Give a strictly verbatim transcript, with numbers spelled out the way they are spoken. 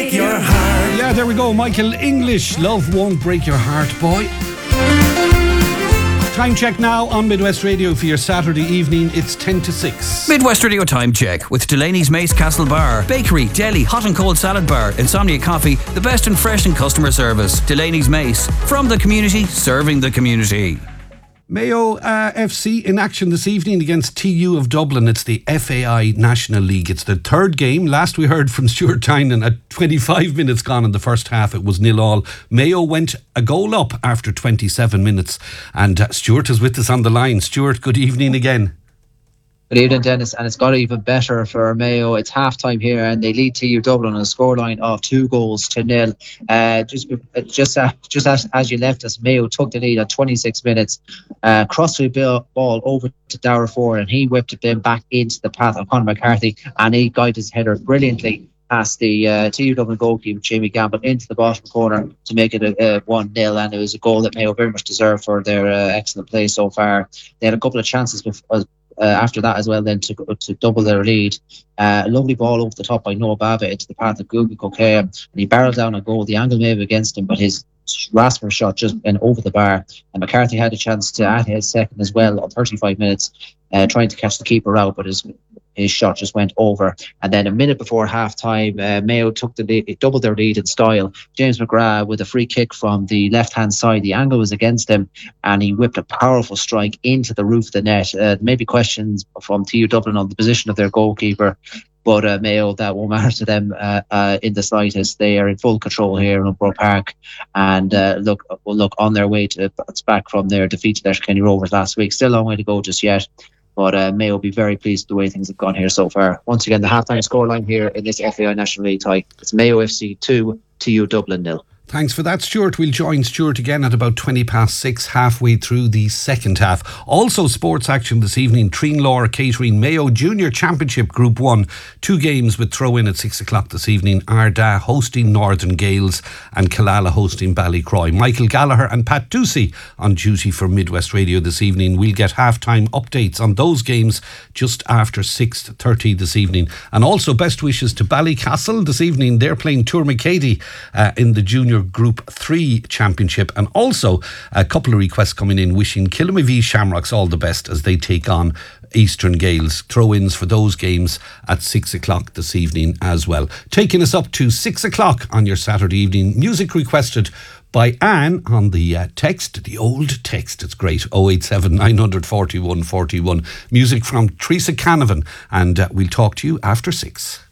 Your heart. Yeah, there we go. Michael English, Love Won't Break Your Heart, boy. Time check now on Midwest Radio for your Saturday evening. It's ten to six. Midwest Radio time check with Delaney's Mace Castle Bar, bakery, deli, hot and cold salad bar, Insomnia Coffee, the best in fresh and customer service. Delaney's Mace, from the community, serving the community. Mayo uh, F C in action this evening against T U of Dublin. It's the F A I National League. It's the third game. Last we heard from Stuart Tynan at twenty-five minutes gone in the first half. It was nil all. Mayo went a goal up after twenty-seven minutes. And uh, Stuart is with us on the line. Stuart, good evening again. Good evening, Dennis, and it's got even better for Mayo. It's half time here, and they lead T U Dublin on a scoreline of two goals to nil. Uh, just, just, uh, just as, as you left us, Mayo took the lead at twenty-six minutes. Uh, crossed the ball over to Dara Ford, and he whipped it then back into the path of Conor McCarthy, and he guided his header brilliantly past the uh, T U Dublin goalkeeper Jamie Gamble into the bottom corner to make it a, a one nil, and it was a goal that Mayo very much deserved for their uh, excellent play so far. They had a couple of chances before. Uh, after that as well, then to to double their lead. Uh, a lovely ball over the top by Noah Bava into the path of Google Kokea, and he barreled down a goal. The angle may have against him, but his Rasper shot just went over the bar, and McCarthy had a chance to add his second as well on thirty-five minutes, uh, trying to catch the keeper out, but his his shot just went over. And then a minute before half time, uh, Mayo took the lead, doubled their lead in style. James McGrath with a free kick from the left hand side. The angle was against him, and he whipped a powerful strike into the roof of the net. Uh, maybe questions from T U Dublin on the position of their goalkeeper, but uh, Mayo, that won't matter to them uh, uh, in the slightest. They are in full control here in Upborough Park, and uh, look, well, look on their way to it's back from their defeat to Letterkenny Rovers last week. Still a long way to go just yet, but uh, Mayo will be very pleased with the way things have gone here so far. Once again, the halftime scoreline here in this F A I National League tie: it's Mayo F C two, T U Dublin nil. Thanks for that, Stuart. We'll join Stuart again at about twenty past six, halfway through the second half. Also, sports action this evening. Treen-Law catering Mayo Junior Championship Group one. Two games with throw-in at six o'clock this evening. Ardagh hosting Northern Gales and Killala hosting Ballycroy. Michael Gallagher and Pat Ducey on duty for Midwest Radio this evening. We'll get half-time updates on those games just after six thirty this evening. And also, best wishes to Ballycastle this evening. They're playing Tourmacady uh, in the Junior Group three Championship, and also a couple of requests coming in wishing Killamavie Shamrocks all the best as they take on Eastern Gales. Throw-ins for those games at six o'clock this evening as well. Taking us up to six o'clock on your Saturday evening. Music requested by Anne on the uh, text, the old text. It's great. oh eight seven, nine four one, four one. Music from Teresa Canavan, and uh, we'll talk to you after six.